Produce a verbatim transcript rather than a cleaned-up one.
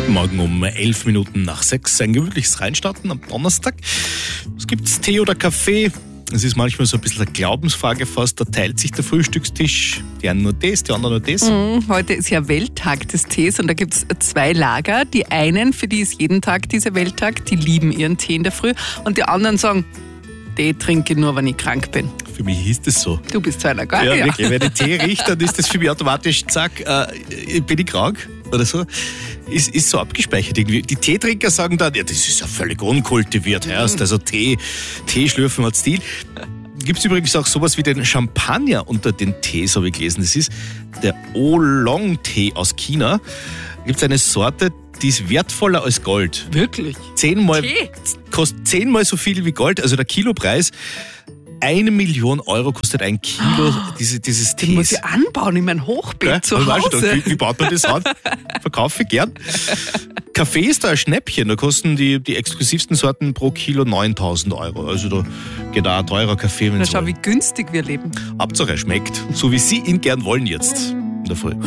Morgen um elf Minuten nach sechs. Ein gemütliches Reinstarten am Donnerstag. Was gibt's? Tee oder Kaffee? Es ist manchmal so ein bisschen eine Glaubensfrage fast. Da teilt sich der Frühstückstisch. Die einen nur das, die anderen nur das. Mhm, heute ist ja Welttag des Tees und da gibt es zwei Lager. Die einen, für die ist jeden Tag dieser Welttag, die lieben ihren Tee in der Früh. Und die anderen sagen, Tee trinke ich nur, wenn ich krank bin. Für mich ist das so. Du bist so einer, gell? Ja, wirklich. Wenn ich Tee rieche, dann ist das für mich automatisch, zack, äh, bin ich krank oder so. Ist, ist so abgespeichert irgendwie. Die Teetrinker sagen dann, ja, das ist ja völlig unkultiviert, erst. Also Tee, Tee schlürfen hat Stil. Gibt es übrigens auch sowas wie den Champagner unter den Tees, habe ich gelesen. Das ist der Oolong-Tee aus China. Da gibt es eine Sorte, die ist wertvoller als Gold. Wirklich? Zehnmal, Tee? kostet zehnmal so viel wie Gold. Also der Kilopreis, eine Million Euro kostet ein Kilo oh, diese, dieses Tees. Den muss ich anbauen in mein Hochbeet ja, zu Hause. Gedacht, wie, wie baut man das an? Verkaufe ich gern. Kaffee ist da ein Schnäppchen. Da kosten die, die exklusivsten Sorten pro Kilo neuntausend Euro. Also da geht auch ein teurer Kaffee. Na schau, wie günstig wir leben. Hauptsache er schmeckt. So wie Sie ihn gern wollen jetzt in der Früh.